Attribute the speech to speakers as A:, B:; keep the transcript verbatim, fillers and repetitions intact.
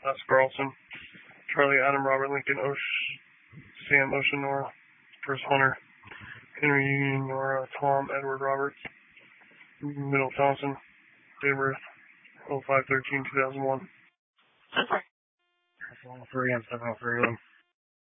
A: Oscar Carlson, Charlie Adam Robert Lincoln Osh, Sam Ocean Nora, Bruce Hunter, Henry Union Nora, Tom Edward Roberts, Middle Thompson, Daybirth, oh five thirteen two thousand one.
B: seven oh three and seven oh three.